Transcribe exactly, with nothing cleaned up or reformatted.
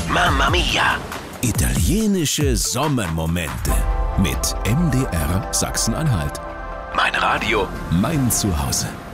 Mamma Mia! Italienische Sommermomente mit M D R Sachsen-Anhalt. Mein Radio. Mein Zuhause.